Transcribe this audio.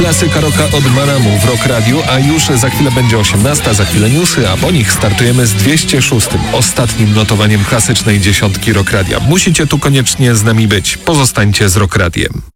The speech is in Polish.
Klasyka rocka od Manamu w Rock Radio, a już za chwilę będzie 18, za chwilę newsy, a po nich startujemy z 206, ostatnim notowaniem klasycznej dziesiątki Rock Radia. Musicie tu koniecznie z nami być. Pozostańcie z Rock Radiem.